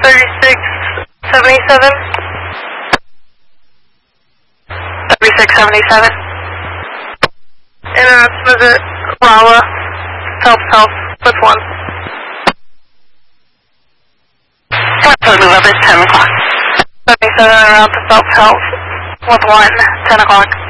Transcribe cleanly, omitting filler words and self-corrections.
3677. 3677. And visit Rolla, South with 1. So move up at 10 o'clock. 77 around to South with 1, 10 o'clock.